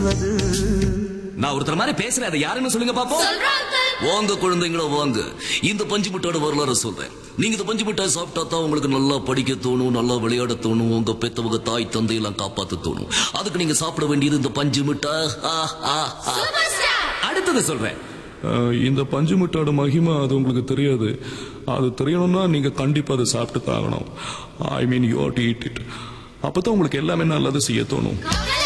சொல்வது. நான் ஒருத்தர் மாதிரி பேசுறேன், அதை யாருன்னு சொல்லுங்க பாப்போம். வாங்க குழந்தைங்களோ வாங்க, இந்த பஞ்சு மிட்டாயோட வரலாறு சொல்றேன். நீங்க இந்த பஞ்சு மிட்டாய் சாப்பிட்டா தான் உங்களுக்கு நல்லா படிக்க தோணும், நல்லா விளையாட தோணும், உங்க பெத்தவங்க தாய் தந்தையெல்லாம் காப்பாத்த தோணும். அதுக்கு நீங்க சாப்பிட வேண்டியது இந்த பஞ்சு மிட்டாய். அடுத்தது சொல்றேன். இந்த பஞ்சு மிட்டாயோட மகிமை அது உங்களுக்கு தெரியாது. அது தெரியணும்னா நீங்க கண்டிப்பா அதை சாப்பிட்டு தாகணும். ஐ mean you have to eat it. அப்பதான் உங்களுக்கு எல்லாமே நல்லது செய்ய தோணும்.